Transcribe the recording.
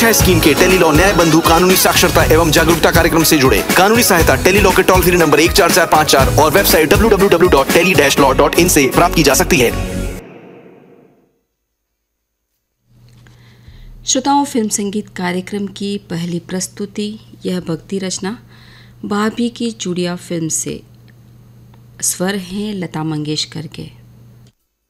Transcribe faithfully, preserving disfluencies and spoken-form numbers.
छह स्कीम के tele law न्याय बंधु कानूनी साक्षरता एवं जागरूकता कार्यक्रम से जुड़े। कानूनी सहायता टेली लॉ के टोल फ्री नंबर एक चार चार पाँच चार और website W W W dot tele dash law dot in से प्राप्त की जा सकती है। श्रोताओं, फिल्म संगीत कार्यक्रम की पहली प्रस्तुति यह भक्ति रचना भाभी की चूड़िया फिल्म से। स्वर हैं लता मंगेशकर के।